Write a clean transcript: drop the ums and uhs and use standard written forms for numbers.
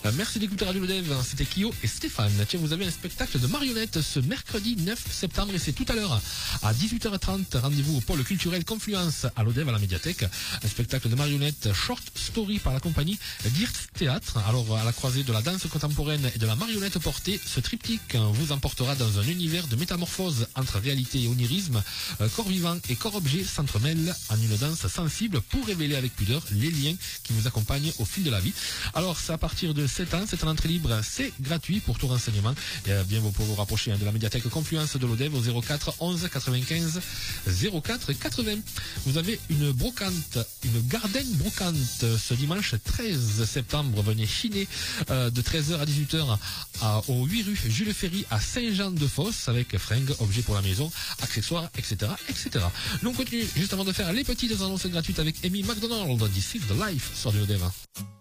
Merci d'écouter Radio Lodev, c'était Kyo et Stéphane. Tiens, vous avez un spectacle de marionnettes ce mercredi 9 septembre et c'est tout à l'heure à 18h30. Rendez-vous au pôle culturel Confluence à Lodev à la médiathèque. Un spectacle de marionnettes short story par la compagnie Dirt Théâtre. Alors, à la croisée de la danse contemporaine et de la marionnette portée, ce triptyque vous emportera dans un univers de métamorphose entre réalité et onirisme. Corps vivant et corps objet s'entremêlent en une danse sensible pour révéler avec pudeur les liens qui vous accompagnent au fil de la vie. Alors, c'est à partir de 7 ans, c'est en entrée libre, c'est gratuit pour tout renseignement. Et bien, vous pouvez vous rapprocher de la médiathèque Confluence de l'Odev au 04 11 95 04 80. Vous avez une brocante, une garden brocante ce dimanche 13 septembre. Venez chiner de 13h à 18h au 8 rue Jules Ferry à Saint-Jean-de-Fosse avec fringues, objets pour la maison, accessoires, etc., etc. Nous on continue juste avant de faire les petites annonces gratuites avec Amy McDonald d'ici The Life sur du Lodev.